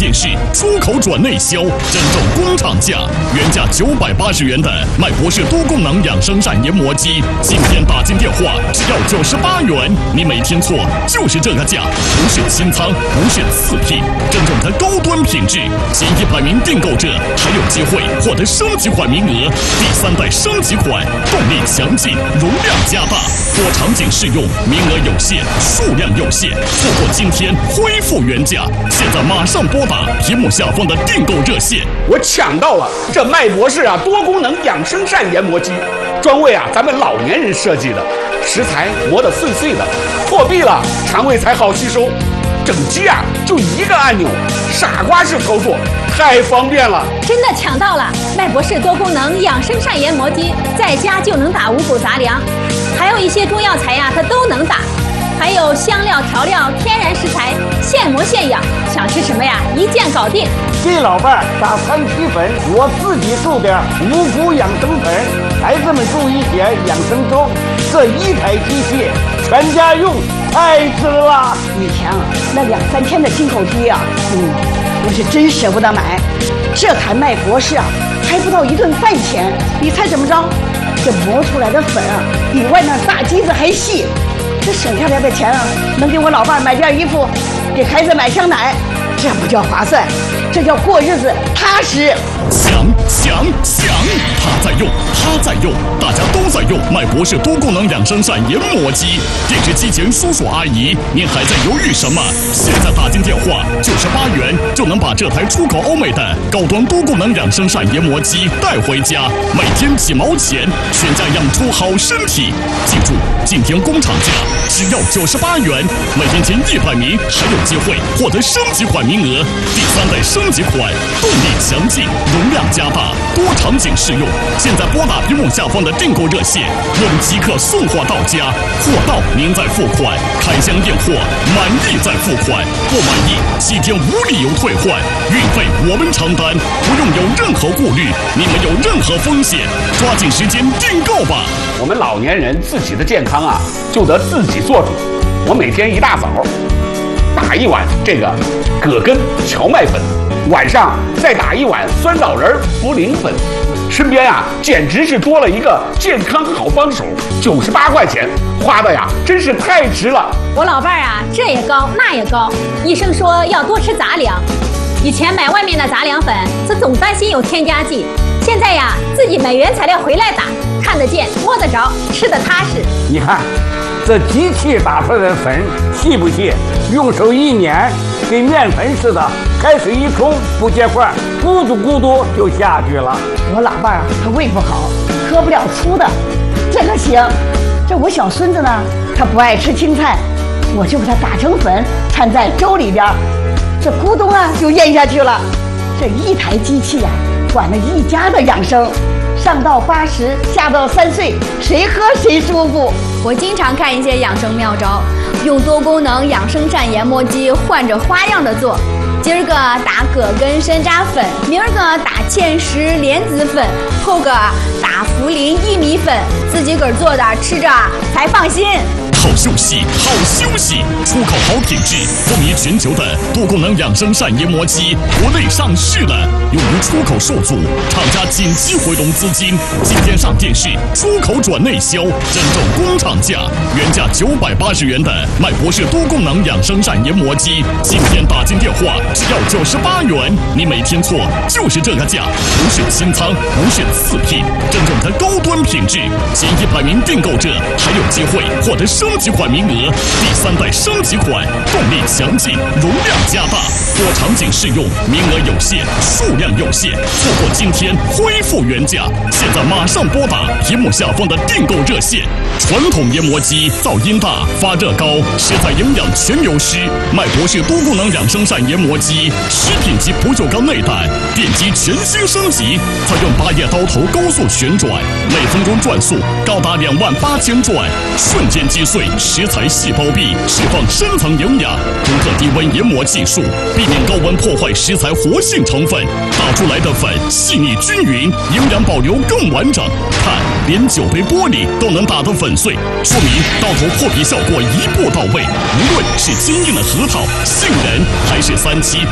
电视，出口转内销，真正工厂价，原价980元的麦博士多功能养生膳研磨机，今天打进电话只要98元，你没听错，就是这个价，不是清仓，不是次品，真正的高端品质。前100名订购者还有机会获得升级款名额，第3代升级款，动力强劲，容量加大，多场景适用，名额有限，数量有限，错过今天恢复原价，现在马上拨打屏幕下方的订购热线。 我抢到了这麦博士多功能养生膳研磨机，专为咱们老年人设计的，食材磨得碎碎的，破壁了肠胃才好吸收。整机就1个按钮，傻瓜式操作，太方便了。 真的抢到了麦博士多功能养生膳研磨机，在家就能打五谷杂粮，还有一些中药材它都能打，还有香料调料、天然食材，现磨现养，想吃什么一键搞定。 给老伴打3七粉，我自己做点五谷养生粉，孩子们做一些养生粥，这一台机器全家用，太值了。 以前那2、3天的进口机我是真舍不得买。这台麦博士还不到1顿饭钱，你猜怎么着？这磨出来的粉比外面大机子还细。这省下来的钱能给我老伴买件衣服，给孩子买箱奶，这不叫划算，这叫过日子踏实。 想，他在用，大家都在用麦博士多功能养生膳研磨机。电视机前叔叔阿姨，您还在犹豫什么？现在打进电话98元就能把这台出口欧美的高端多功能养生膳研磨机带回家，每天几毛钱，全家养出好身体。记住，今天工厂价只要98元，每天前100名还有机会获得升级款名额，第3代升级款，动力强劲，容量加大，多场景适用。现在拨打屏幕下方的订购热线，我们即刻送货到家，货到您再付款，开箱验货，满意再付款，不满意7天无理由退换，运费我们承担，不用有任何顾虑，你们有任何风险，抓紧时间订购吧。 我们老年人自己的健康就得自己做主。我每天一大早打1碗这个葛根荞麦粉，晚上再打1碗酸枣仁茯苓粉，身边简直是多了一个健康好帮手。98块钱花的真是太值了。 我老伴这也高那也高，医生说要多吃杂粮。以前买外面的杂粮粉是总担心有添加剂，现在自己买原材料回来打，看得见摸得着，吃得踏实。 你看这机器打出来的粉细不细？用手一捻，跟面粉似的，开水一冲不结块，咕嘟咕嘟就下去了。 我老伴他胃不好，喝不了粗的，这个行。这我小孙子呢，他不爱吃青菜，我就给他打成粉，掺在粥里边，这咕咚就咽下去了。这一台机器管了一家的养生，上到80，下到3岁，谁喝谁舒服。 我经常看一些养生妙招，用多功能养生膳研磨机换着花样的做。今儿个打葛根山楂粉，明儿个打芡实莲子粉，后个打茯苓薏米粉，自己个儿做的，吃着才放心。 好休息，出口好品质，风靡全球的多功能养生膳研磨机，国内上市了。由于出口受阻，厂家紧急回笼资金，今天上电视，出口转内销，真正工厂价，原价980元的麦博士多功能养生膳研磨机，今天打进电话只要98元，你没听错，就是这个价，不是清仓，不是次品，真正的高端品质。前100名订购者还有机会获得升级款名额，第3代升级款，动力强劲，容量加大，多场景适用，名额有限，数量有限，错过今天恢复原价，现在马上拨打屏幕下方的订购热线。传统研磨机噪音大，发热高，食材营养全流失。麦博士多功能养生膳研磨机，食品级不锈钢内胆，电机全新升级，采用8叶刀头高速旋转，每分钟转速高达28000转，瞬间击碎食材细胞壁，释放深层营养。独特低温研磨技术，避免高温破坏食材活性成分，打出来的粉细腻均匀，营养保留更完整。看，连酒杯玻璃都能打得粉碎，说明刀头破皮效果一步到位。无论是坚硬的核桃、杏仁，还是3期